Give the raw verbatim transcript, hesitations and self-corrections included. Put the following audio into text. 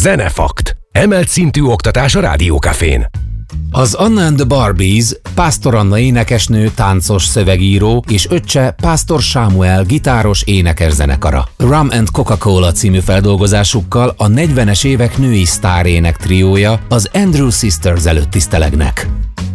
Zenefakt. Emelt szintű oktatás a Rádiókafén. Az Anna and the Barbies, Pásztor Anna énekesnő, táncos, szövegíró és öccse Pásztor Sámuel gitáros énekes zenekara. Rum and Coca-Cola című feldolgozásukkal a negyvenes évek női sztárének triója az Andrew Sisters előtt tisztelegnek.